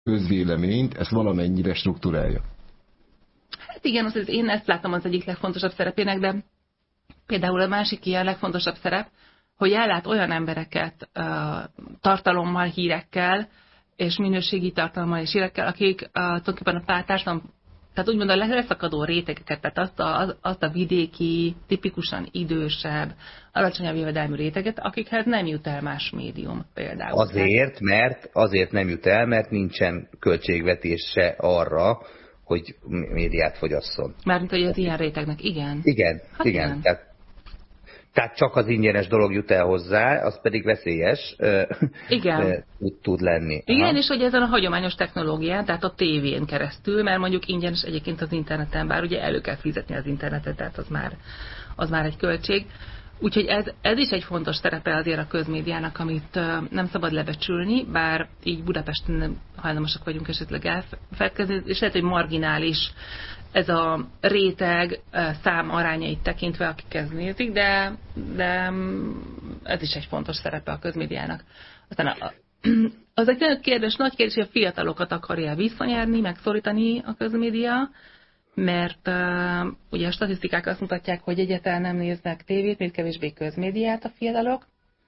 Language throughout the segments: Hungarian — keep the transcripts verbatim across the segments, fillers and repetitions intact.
közvéleményt, ezt valamennyire struktúrálja. Hát igen, az, én ezt látom az egyik legfontosabb szerepének, de például a másik ilyen legfontosabb szerep, hogy ellát olyan embereket uh, tartalommal, hírekkel, és minőségi tartalommal és hírekkel, akik uh, tulajdonképpen a pártársadalom, tehát úgymond a leszakadó rétegeket, tehát azt a, az, azt a vidéki, tipikusan idősebb, alacsonyabb jövedelmű réteget, akikhez nem jut el más médium például. Azért, mert, azért nem jut el, mert nincsen költségvetése arra, hogy médiát fogyasszon. Mármint, hogy az ilyen rétegnek, igen. Igen, hát igen. igen. Tehát, tehát csak az ingyenes dolog jut el hozzá, az pedig veszélyes igen. tud, tud lenni. Igen, Aha. és hogy ezen a hagyományos technológián, tehát a tévén keresztül, mert mondjuk ingyenes egyébként az interneten, bár ugye elő kell fizetni az internetet, tehát az már, az már egy költség. Úgyhogy ez, ez is egy fontos szerepe azért a közmédiának, amit uh, nem szabad lebecsülni, bár így Budapesten hajlamosak vagyunk esetleg elfelelkezni, és lehet, hogy marginális ez a réteg uh, szám arányait tekintve, akik ezt nézik, de, de ez is egy fontos szerepe a közmédiának. Aztán a, az egy nagyon kérdés, nagy kérdés, hogy a fiatalokat akarja visszanyerni, megszorítani a közmédia, mert uh, ugye a statisztikák azt mutatják, hogy egyáltalán nem néznek tévét, még kevésbé közmédiát a fiatalok.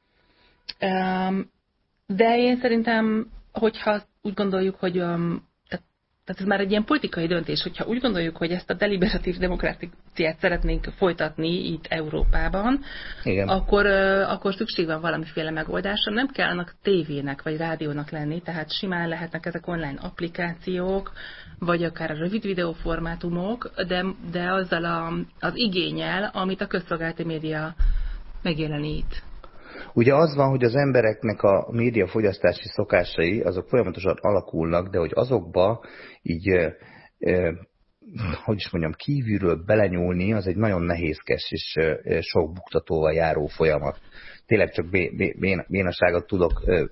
Um, de én szerintem, hogyha úgy gondoljuk, hogy um, tehát, tehát ez már egy ilyen politikai döntés, hogyha úgy gondoljuk, hogy ezt a deliberatív demokráciát szeretnénk folytatni itt Európában, igen. Akkor, uh, akkor szükség van valamiféle megoldásra. Nem kell annak tévének vagy rádiónak lenni, tehát simán lehetnek ezek online applikációk, vagy akár a rövid videóformátumok, de, de azzal a, az igénnyel, amit a közszolgálati média megjelenít. Ugye az van, hogy az embereknek a médiafogyasztási szokásai, azok folyamatosan alakulnak, de hogy azokba így, eh, eh, hogy is mondjam, kívülről belenyúlni, az egy nagyon nehézkes és eh, sok buktatóval járó folyamat. Tényleg csak bé, bé, bé, bénaságot tudok, eh,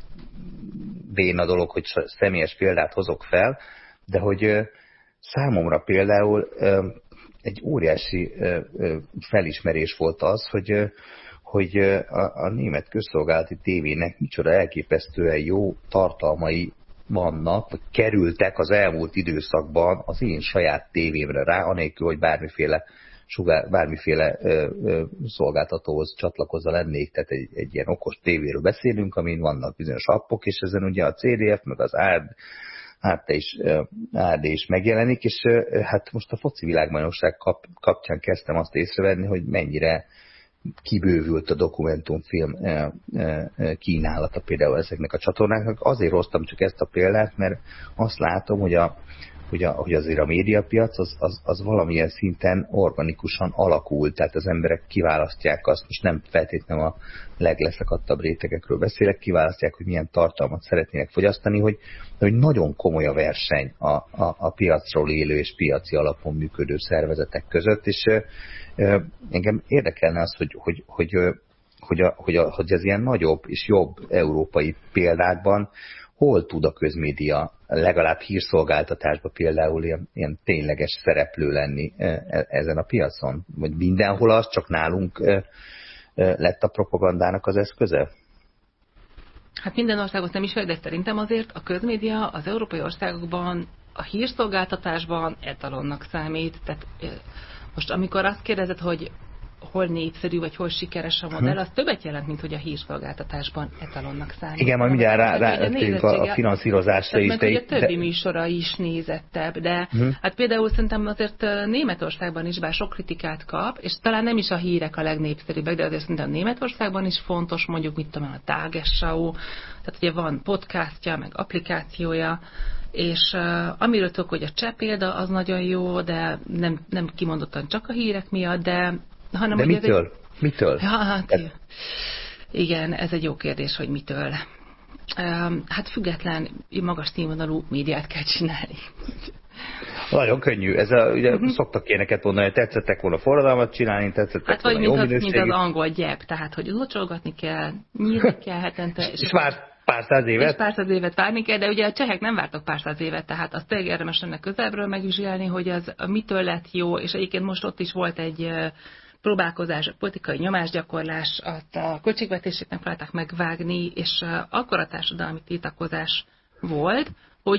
béna dolog, hogy személyes példát hozok fel, de hogy számomra például egy óriási felismerés volt az, hogy, hogy a, a német közszolgálati tévének micsoda elképesztően jó tartalmai vannak, vagy kerültek az elmúlt időszakban az én saját tévémre rá, anélkül, hogy bármiféle, sugár, bármiféle ö, ö, szolgáltatóhoz csatlakozva lennék. Tehát egy, egy ilyen okos tévéről beszélünk, amin vannak bizonyos appok, és ezen ugye a cé dé ef, meg az á dé is, á dé is megjelenik, és hát most a foci világbajnokság kap, kapcsán kezdtem azt észrevenni, hogy mennyire kibővült a dokumentumfilm kínálata például ezeknek a csatornáknak. Azért hoztam csak ezt a példát, mert azt látom, hogy, a, hogy, a, hogy azért a médiapiac az, az, az valamilyen szinten organikusan alakul, tehát az emberek kiválasztják azt, most nem feltétlenül a legleszakadtabb rétegekről beszélek, kiválasztják, hogy milyen tartalmat szeretnének fogyasztani, hogy, hogy nagyon komoly a verseny a, a, a piacról élő és piaci alapon működő szervezetek között, és ö, engem érdekelne az, hogy, hogy, hogy, hogy, a, hogy, a, hogy az ilyen nagyobb és jobb európai példákban hol tud a közmédia legalább hírszolgáltatásban például ilyen, ilyen tényleges szereplő lenni ezen a piacon? Vagy mindenhol az, csak nálunk lett a propagandának az eszköze? Hát minden országot nem is, de szerintem azért a közmédia az európai országokban a hírszolgáltatásban etalonnak számít. Tehát most amikor azt kérdezed, hogy hol népszerű, vagy hol sikeres a modell, az többet jelent, mint hogy a hírszolgáltatásban etalonnak számít. Igen, majd mindjárt rá, rá a, a finanszírozásra is. Meg, hogy a többi de... műsora is nézettebb, de uh-huh. hát például szerintem azért Németországban is, bár sok kritikát kap, és talán nem is a hírek a legnépszerűbbek, de azért szerintem Németországban is fontos, mondjuk, mit tudom, a Tagesschau, tehát ugye van podcastja, meg applikációja, és uh, amiről tudok, hogy a cseh példa az nagyon jó, de nem, nem kimondottan csak a hírek miatt, de hanem, de mitől? Egy... Mitől? Ja, hát, igen, ez egy jó kérdés, hogy mitől. Um, hát független, magas színvonalú médiát kell csinálni. Nagyon könnyű. Ez a, ugye uh-huh. szoktak ilyeneket mondani, hogy tetszettek volna forradalmat csinálni, tetszettek hát volna vagy jó mint minőségű. Az, mint az angol gyep, tehát hogy locsolgatni kell, nyírni kell hetente. És, és vár pár száz évet? És pár száz évet várni kell, de ugye a csehek nem vártak pár száz évet, tehát azt tényleg érdemes ennek közelről megvizsgálni, hogy az mitől lett jó, és egyébként most ott is volt egy próbálkozás, a politikai nyomásgyakorlás, azt a költségvetését nem próbálták megvágni, és akkor a társadalmi tiltakozás volt,